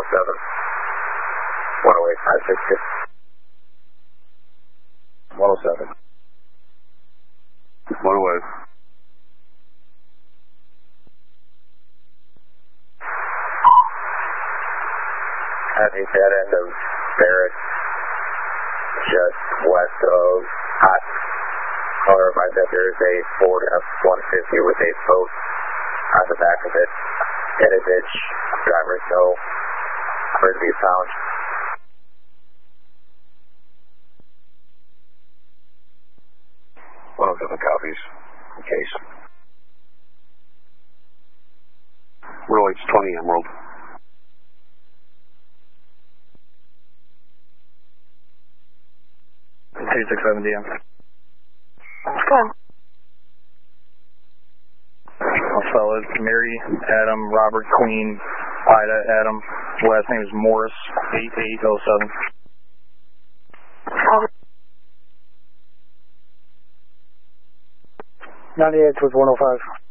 107. 108, 562. 107. 108. At the dead end of Barrett, just west of Hot. Caller advised that there is a Ford F-150 with a post on the back of it. In a ditch. Drivers know where to be found. Well, I've got the copies in case. Rolex 20 Emerald. DM. Good. I'll spell it. Mary, Adam, Robert, Queen, Ida, Adam. Last name is Morris, 8807. 98 with 105.